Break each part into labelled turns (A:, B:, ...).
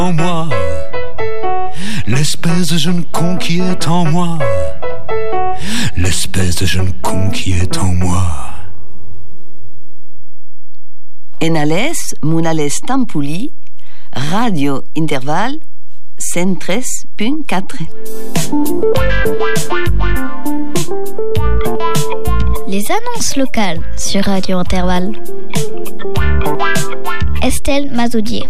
A: En moi, l'espèce de jeune con qui est en moi, l'espèce de jeune con qui est en moi.
B: En ales, Munales Tampuli, Radio Interval 103.4.
C: Les annonces locales sur Radio Interval. Estelle Mazoudier.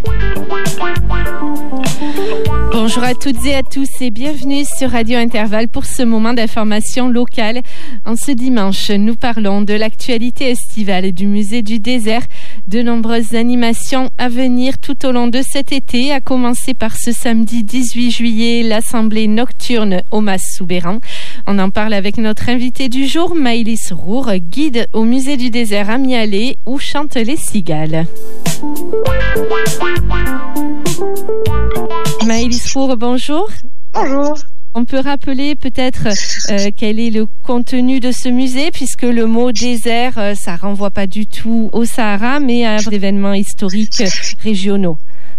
D: Bonjour à toutes et à tous et bienvenue sur Radio Interval pour ce moment d'information locale. En ce dimanche, nous parlons de l'actualité estivale du musée du désert, de nombreuses animations à venir tout au long de cet été, à commencer par ce samedi 18 juillet, l'assemblée nocturne au Mas Soubeyran. On en parle avec notre invitée du jour, Maëlys Roure, guide au musée du désert à Mialet où chantent les cigales. Maëlys Roure, bonjour.
E: Bonjour.
D: On peut rappeler peut-être quel est le contenu de ce musée, puisque le mot désert, ça renvoie pas du tout au Sahara, mais à des événements historiques régionaux.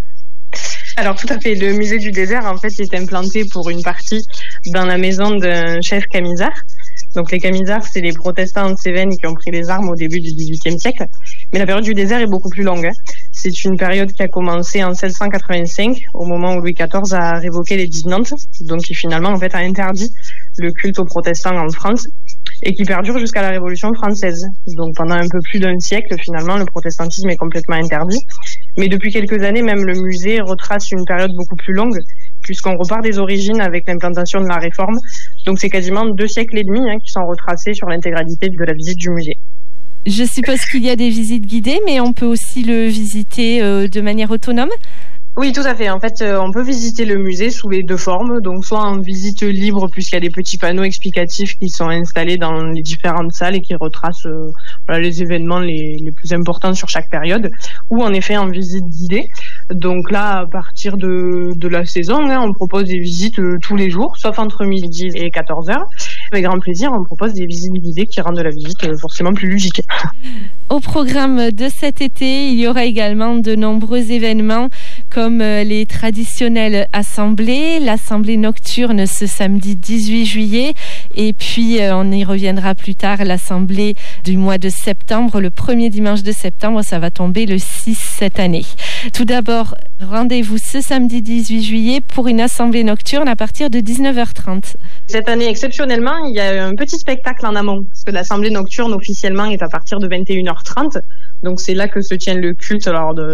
E: Alors tout à fait, le musée du désert en fait est implanté pour une partie dans la maison d'un chef camisard. Donc les camisards, c'est les protestants en Cévennes qui ont pris les armes au début du XVIIIe siècle. Mais la période du désert est beaucoup plus longue. C'est une période qui a commencé en 1685, au moment où Louis XIV a révoqué l'édit de Nantes, donc qui finalement en fait a interdit le culte aux protestants en France, et qui perdure jusqu'à la Révolution française. Donc pendant un peu plus d'un siècle, finalement, le protestantisme est complètement interdit. Mais depuis quelques années, même le musée retrace une période beaucoup plus longue, puisqu'on repart des origines avec l'implantation de la Réforme. Donc c'est quasiment 2 siècles et demi qui sont retracés sur l'intégralité de la visite du musée.
D: Je suppose qu'il y a des visites guidées, mais on peut aussi le visiter de manière autonome ?
E: Oui, tout à fait. En fait, on peut visiter le musée sous les 2 formes. Donc, soit en visite libre, puisqu'il y a des petits panneaux explicatifs qui sont installés dans les différentes salles et qui retracent les événements les plus importants sur chaque période, ou en effet en visite guidée. Donc là, à partir de la saison, on propose des visites tous les jours, sauf entre midi et 14h. Avec grand plaisir, on propose des visites guidées qui rendent la visite forcément plus ludique.
D: Au programme de cet été, il y aura également de nombreux événements comme les traditionnelles assemblées, l'assemblée nocturne ce samedi 18 juillet et puis on y reviendra plus tard, l'assemblée du mois de septembre, le premier dimanche de septembre, ça va tomber le 6 cette année. Tout d'abord, rendez-vous ce samedi 18 juillet pour une assemblée nocturne à partir de 19h30.
E: Cette année, exceptionnellement, il y a un petit spectacle en amont, parce que l'assemblée nocturne officiellement est à partir de 21h30. Donc c'est là que se tient le culte